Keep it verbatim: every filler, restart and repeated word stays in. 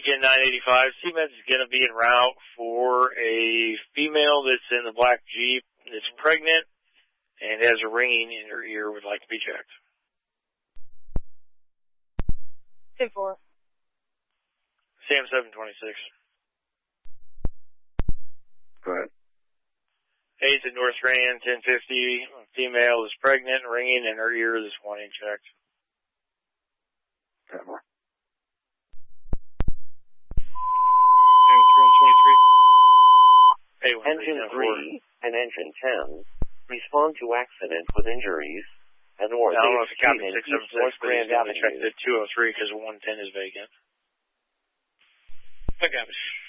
Lincoln nine eighty-five. C MEDS is going to be en route for a female that's in the black Jeep that's pregnant and has a ringing in her ear, would like to be checked. ten four. Sam seven twenty-six. Go ahead. eighth at North Rand, ten fifty. Female is pregnant, ringing in her ear, is wanting checked. ten more. Engine three and Engine ten respond to accident with injuries at North eighth Street and East North Grand Avenue. Check the two oh three because one ten is vacant. Pick up.